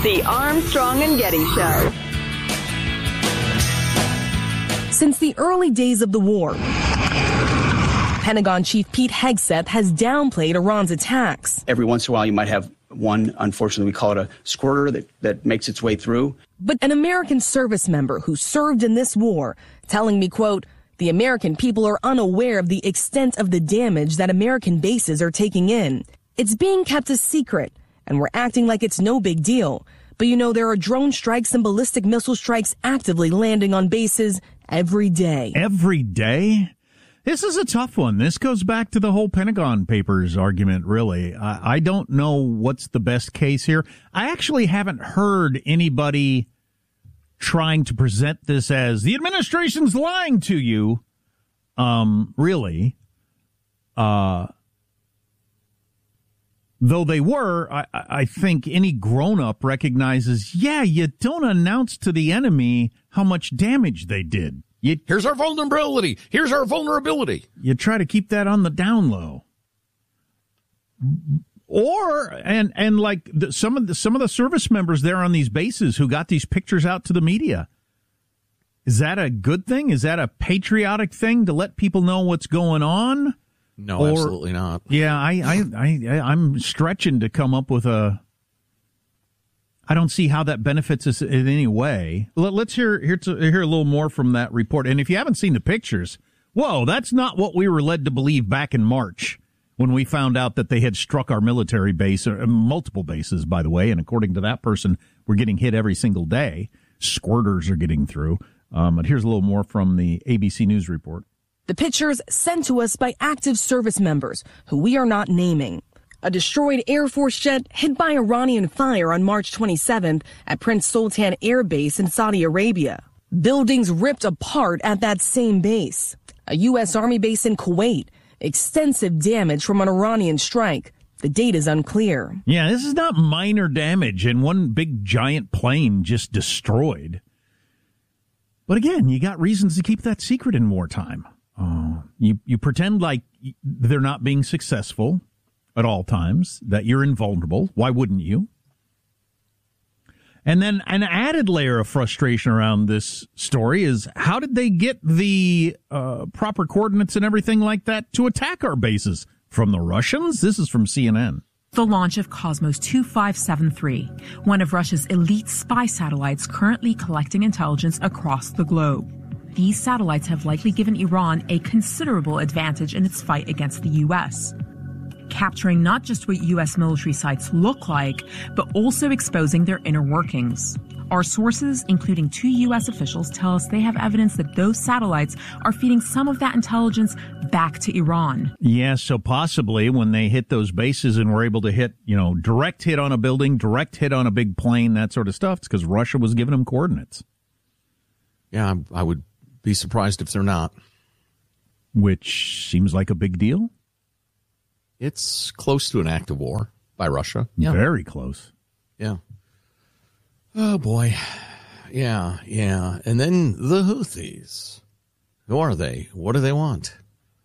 The Armstrong and Getty Show. Since the early days of the war, Pentagon Chief Pete Hegseth has downplayed Iran's attacks. Every once in a while, you might have one, unfortunately, we call it a squirter that makes its way through. But an American service member who served in this war telling me, quote, the American people are unaware of the extent of the damage that American bases are taking in. It's being kept a secret, and we're acting like it's no big deal. But you know, there are drone strikes and ballistic missile strikes actively landing on bases every day. Every day? This is a tough one. This goes back to the whole Pentagon Papers argument, really. I don't know what's the best case here. I actually haven't heard anybody trying to present this as the administration's lying to you, really. Though they were, I think any grown-up recognizes, yeah, you don't announce to the enemy how much damage they did. Here's our vulnerability. Here's our vulnerability. You try to keep that on the down low. Or, and like some of the service members there on these bases who got these pictures out to the media. Is that a good thing? Is that a patriotic thing to let people know what's going on? No, absolutely not. Yeah, I'm stretching to come up with a. I don't see how that benefits us in any way. Let's hear a little more from that report. And if you haven't seen the pictures, whoa, that's not what we were led to believe back in March when we found out that they had struck our military base, multiple bases, by the way. And according to that person, we're getting hit every single day. Squirters are getting through. But here's a little more from the ABC News report. The pictures sent to us by active service members who we are not naming. A destroyed Air Force jet hit by Iranian fire on March 27th at Prince Sultan Air Base in Saudi Arabia. Buildings ripped apart at that same base. A U.S. Army base in Kuwait. Extensive damage from an Iranian strike. The date is unclear. Yeah, this is not minor damage and one big giant plane just destroyed. But again, you got reasons to keep that secret in wartime. You pretend like they're not being successful at all times, that you're invulnerable. Why wouldn't you? And then an added layer of frustration around this story is how did they get the proper coordinates and everything like that to attack our bases? From the Russians? This is from CNN. The launch of Cosmos 2573, one of Russia's elite spy satellites currently collecting intelligence across the globe. These satellites have likely given Iran a considerable advantage in its fight against the U.S., capturing not just what U.S. military sites look like, but also exposing their inner workings. Our sources, including 2 U.S. officials, tell us they have evidence that those satellites are feeding some of that intelligence back to Iran. Yeah, so possibly when they hit those bases and were able to hit, direct hit on a building, direct hit on a big plane, that sort of stuff, it's because Russia was giving them coordinates. Yeah, I would be surprised if they're not. Which seems like a big deal. It's close to an act of war by Russia. Yeah. Very close. Yeah. Oh, boy. Yeah. And then the Houthis. Who are they? What do they want?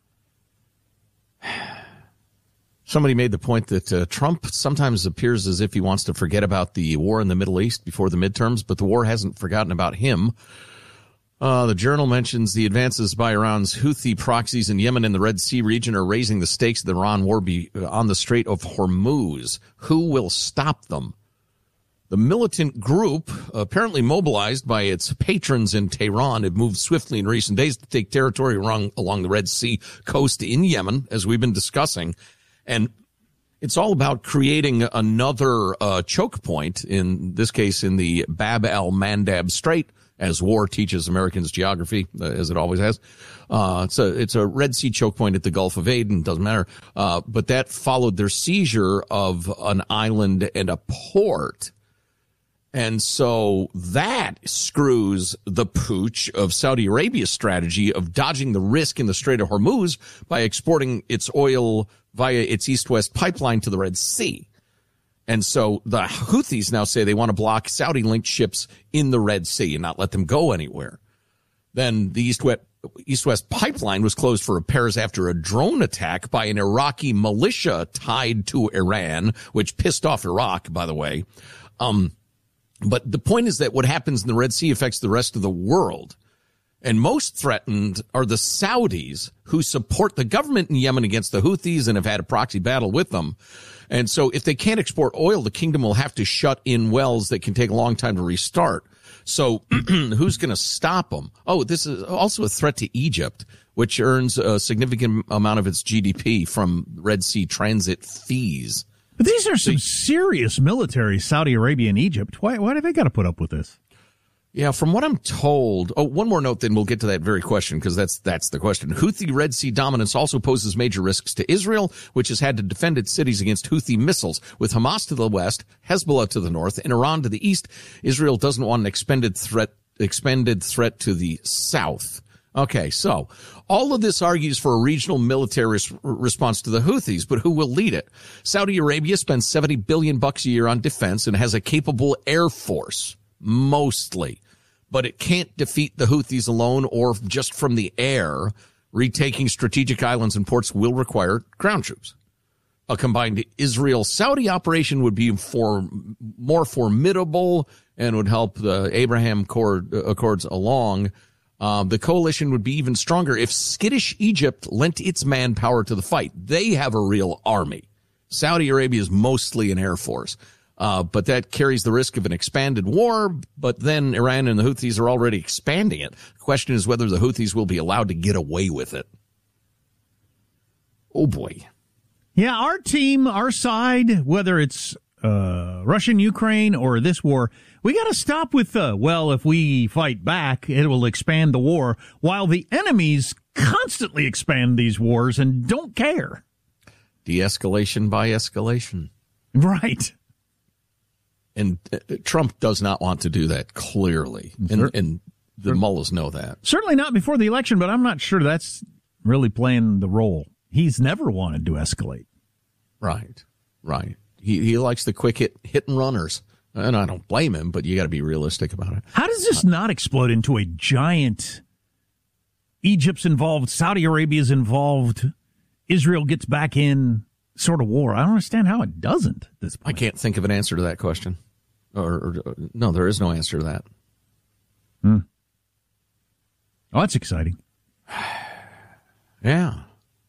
Somebody made the point that Trump sometimes appears as if he wants to forget about the war in the Middle East before the midterms, but the war hasn't forgotten about him. The Journal mentions the advances by Iran's Houthi proxies in Yemen and the Red Sea region are raising the stakes of the Iran war on the Strait of Hormuz. Who will stop them? The militant group, apparently mobilized by its patrons in Tehran, have moved swiftly in recent days to take territory along the Red Sea coast in Yemen, as we've been discussing. And it's all about creating another choke point, in this case in the Bab al-Mandab Strait, as war teaches Americans geography, as it always has. It's a Red Sea choke point at the Gulf of Aden, doesn't matter. But that followed their seizure of an island and a port. And so that screws the pooch of Saudi Arabia's strategy of dodging the risk in the Strait of Hormuz by exporting its oil via its east-west pipeline to the Red Sea. And so the Houthis now say they want to block Saudi-linked ships in the Red Sea and not let them go anywhere. Then the east-west pipeline was closed for repairs after a drone attack by an Iraqi militia tied to Iran, which pissed off Iraq, by the way. But the point is that what happens in the Red Sea affects the rest of the world. And most threatened are the Saudis, who support the government in Yemen against the Houthis and have had a proxy battle with them. And so if they can't export oil, the kingdom will have to shut in wells that can take a long time to restart. So who's going to stop them? Oh, this is also a threat to Egypt, which earns a significant amount of its GDP from Red Sea transit fees. But these are some serious military, Saudi Arabia and Egypt. Why do they got to put up with this? Yeah, from what I'm told. Oh, one more note, then we'll get to that very question, because that's the question. Houthi Red Sea dominance also poses major risks to Israel, which has had to defend its cities against Houthi missiles. With Hamas to the west, Hezbollah to the north, and Iran to the east, Israel doesn't want an expanded threat to the south. Okay, so all of this argues for a regional military response to the Houthis, but who will lead it? Saudi Arabia spends $70 billion a year on defense and has a capable air force. Mostly, but it can't defeat the Houthis alone or just from the air. Retaking strategic islands and ports will require ground troops. A combined Israel-Saudi operation would be more formidable and would help the Abraham Accords along. The coalition would be even stronger if skittish Egypt lent its manpower to the fight. They have a real army. Saudi Arabia is mostly an air force. But that carries the risk of an expanded war. But then Iran and the Houthis are already expanding it. The question is whether the Houthis will be allowed to get away with it. Oh, boy. Yeah, our team, our side, whether it's Russian-Ukraine or this war, we got to stop with, if we fight back, it will expand the war, while the enemies constantly expand these wars and don't care. De-escalation by escalation. Right. And Trump does not want to do that, clearly. And the mullahs know that. Certainly not before the election, but I'm not sure that's really playing the role. He's never wanted to escalate. Right. He likes the quick hit and runners. And I don't blame him, but you got to be realistic about it. How does this not explode into a giant Egypt's involved, Saudi Arabia's involved, Israel gets back in sort of war? I don't understand how it doesn't at this point. I can't think of an answer to that question. Or no, there is no answer to that. Oh, that's exciting. Yeah.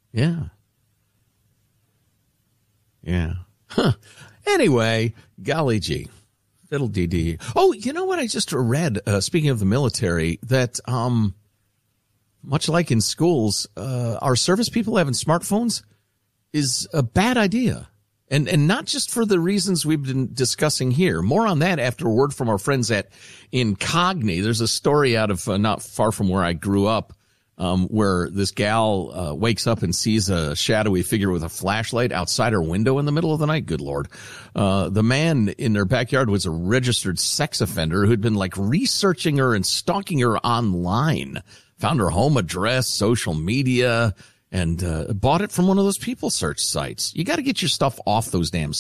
Huh. Anyway, golly gee. Fiddle dee dee. Oh, you know what I just read, speaking of the military, that much like in schools, our service people having smartphones is a bad idea. And not just for the reasons we've been discussing here. More on that after a word from our friends at Incogni. There's a story out of not far from where I grew up, where this gal wakes up and sees a shadowy figure with a flashlight outside her window in the middle of the night. Good Lord. The man in her backyard was a registered sex offender who'd been researching her and stalking her online. Found her home address, social media, and bought it from one of those people search sites. You got to get your stuff off those damn sites.